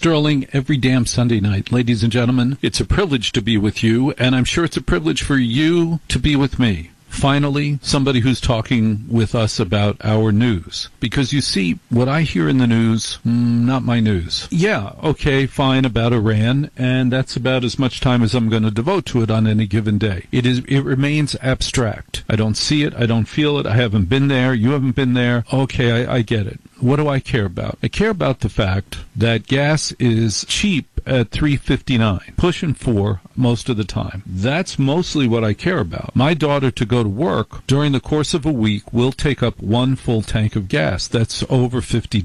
Sterling every damn Sunday night. Ladies and gentlemen, it's a privilege to be with you, and I'm sure it's a privilege for you to be with me. Finally, somebody who's talking with us about our news. Because you see, what I hear in the news, not my news. Yeah, okay, fine, about Iran, and that's about as much time as I'm going to devote to it on any given day. It remains abstract. I don't see it, I don't feel it, I haven't been there, you haven't been there. Okay, I get it. What do I care about? I care about the fact that gas is cheap at $3.59, pushing $4 most of the time. That's mostly what I care about. My daughter, to go to work during the course of a week, will take up one full tank of gas. That's over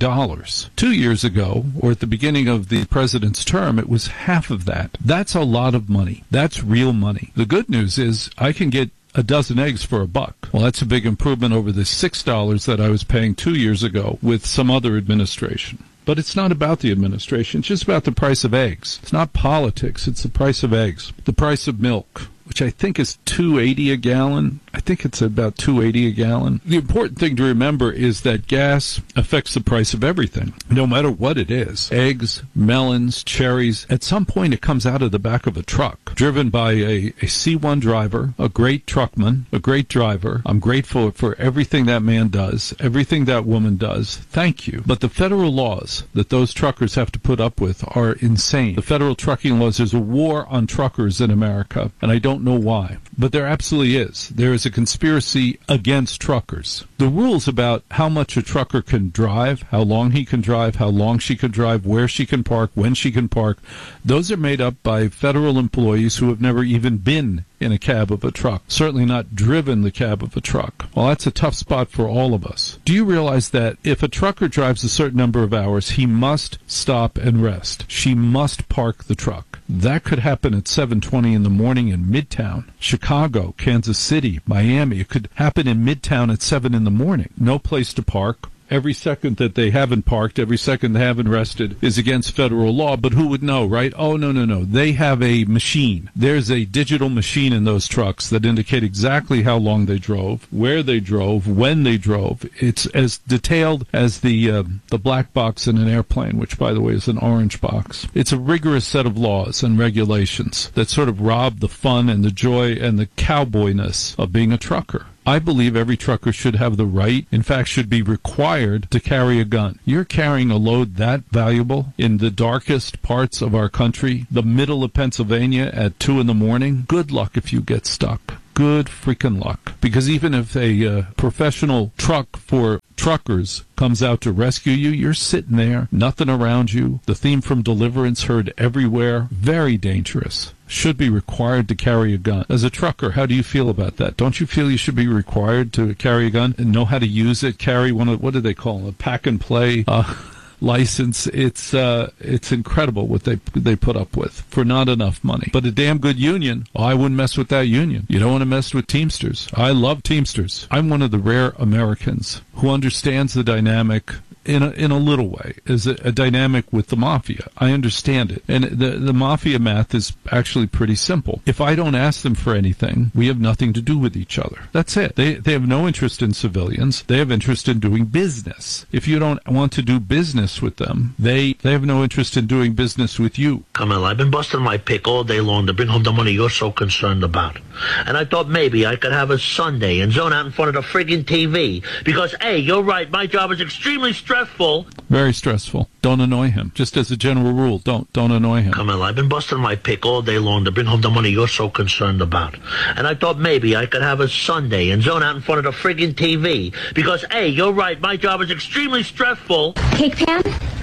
$50. 2 years ago, or at the beginning of the president's term, it was half of that. That's a lot of money. That's real money. The good news is I can get a dozen eggs for $1. Well, that's a big improvement over the $6 that I was paying 2 years ago with some other administration. But it's not about the administration. It's just about the price of eggs. It's not politics. It's the price of eggs. The price of milk, which I think is $2.80 a gallon. I think it's about $2.80 a gallon. The important thing to remember is that gas affects the price of everything, no matter what it is. Eggs, melons, cherries. At some point, it comes out of the back of a truck, driven by a C1 driver, a great truckman, a great driver. I'm grateful for everything that man does, everything that woman does. Thank you. But the federal laws that those truckers have to put up with are insane. The federal trucking laws, there's a war on truckers in America, and I don't know why. But there absolutely is. There is a conspiracy against truckers. The rules about how much a trucker can drive, how long he can drive, how long she can drive, where she can park, when she can park, those are made up by federal employees who have never even been in a cab of a truck, certainly not driven the cab of a truck. Well, that's a tough spot for all of us. Do you realize that if a trucker drives a certain number of hours, he must stop and rest? She must park the truck. That could happen at 7:20 in the morning in Midtown, Chicago, Kansas City, Miami. It could happen in Midtown at 7 in the morning. No place to park. Every second that they haven't parked, every second they haven't rested is against federal law, but who would know, right? Oh, no. They have a machine. There's a digital machine in those trucks that indicate exactly how long they drove, where they drove, when they drove. It's as detailed as the black box in an airplane, which, by the way, is an orange box. It's a rigorous set of laws and regulations that sort of rob the fun and the joy and the cowboyness of being a trucker. I believe every trucker should have the right, in fact, should be required to carry a gun. You're carrying a load that valuable in the darkest parts of our country, the middle of Pennsylvania at 2 in the morning. Good luck if you get stuck. Good freaking luck. Because even if a professional truck for truckers comes out to rescue you, you're sitting there, nothing around you. The theme from Deliverance heard everywhere. Very dangerous. Should be required to carry a gun. As a trucker, how do you feel about that? Don't you feel you should be required to carry a gun and know how to use it? Carry one of, what do they call them? A pack and play license. It's incredible what they put up with for not enough money. But a damn good union. Oh, I wouldn't mess with that union. You don't want to mess with Teamsters. I love Teamsters. I'm one of the rare Americans who understands the dynamic in a little way, is a dynamic with the mafia. I understand it. And the mafia math is actually pretty simple. If I don't ask them for anything, we have nothing to do with each other. That's it. They have no interest in civilians. They have interest in doing business. If you don't want to do business with them, they have no interest in doing business with you. Camille, I've been busting my pick all day long to bring home the money you're so concerned about. And I thought maybe I could have a Sunday and zone out in front of the friggin' TV. Because, hey, you're right, my job is extremely stressful. Very stressful. Don't annoy him. Just as a general rule, don't annoy him. Camille, I've been busting my pick all day long to bring home the money you're so concerned about. And I thought maybe I could have a Sunday and zone out in front of the friggin' TV. Because, hey, you're right, my job is extremely stressful. Cake pan?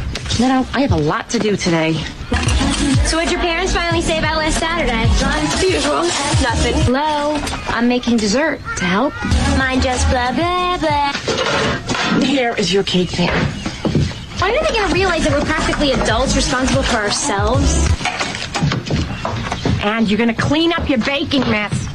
No, I have a lot to do today. So what'd your parents finally say about last Saturday? The usual. Nothing. Hello? I'm making dessert to help. Mine just blah, blah, blah. Here is your cake pan. When are they going to realize that we're practically adults responsible for ourselves? And you're going to clean up your baking mess.